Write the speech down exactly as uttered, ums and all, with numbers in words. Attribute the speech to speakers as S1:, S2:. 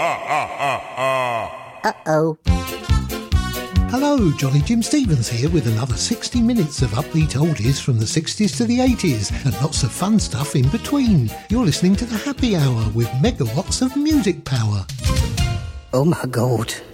S1: Uh-oh.
S2: Hello, Jolly Jim Stevens here with another sixty minutes of upbeat oldies from the sixties to the eighties and lots of fun stuff in between. You're listening to The Happy Hour with megawatts of music power.
S1: Oh my God.